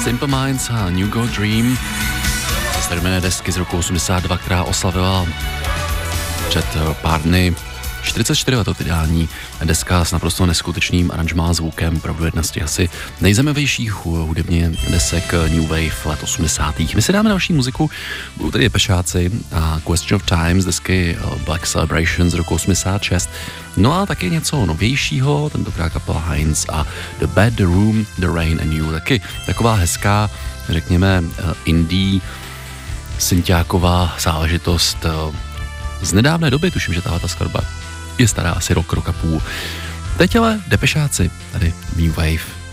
Simple Minds a New Gold Dream z jmené desky z roku 82, která oslavila před pár dny 44 let ideální deska s naprosto neskutečným aranžmá zvukem, opravdu jedna z těch asi nejzajímavějších hudebně desek New Wave let 80. My si dáme další muziku, budou tady Depešáci a Question of Time z desky Black Celebration z roku 86. No a taky něco novějšího, tentokrát kapela Heinz a The Bed, The Room, The Rain and You. Taky taková hezká, řekněme, indie, synťáková záležitost z nedávné doby, tuším, že tahle ta skladba je stará asi rok a půl. Teď ale Depešáci, tady New Wave.